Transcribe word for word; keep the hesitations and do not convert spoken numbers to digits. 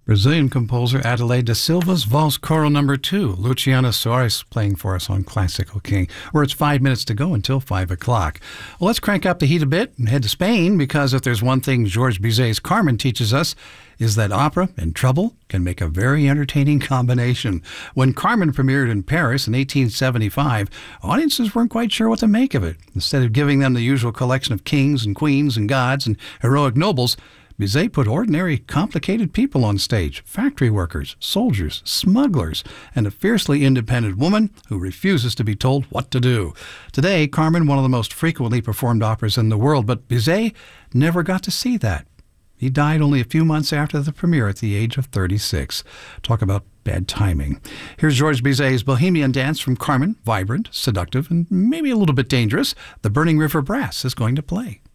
Brazilian composer Adelaide da Silva's Valse Choral Number Two. Luciano Soares playing for us on Classical King, where it's five minutes to go until five o'clock. Well, let's crank up the heat a bit and head to Spain, because if there's one thing Georges Bizet's Carmen teaches us, is that opera and trouble can make a very entertaining combination. When Carmen premiered in Paris in eighteen seventy-five, audiences weren't quite sure what to make of it. Instead of giving them the usual collection of kings and queens and gods and heroic nobles, Bizet put ordinary, complicated people on stage: factory workers, soldiers, smugglers, and a fiercely independent woman who refuses to be told what to do. Today, Carmen, one of the most frequently performed operas in the world, but Bizet never got to see that. He died only a few months after the premiere at the age of thirty-six. Talk about bad timing. Here's Georges Bizet's Bohemian dance from Carmen, vibrant, seductive, and maybe a little bit dangerous. The Burning River Brass is going to play.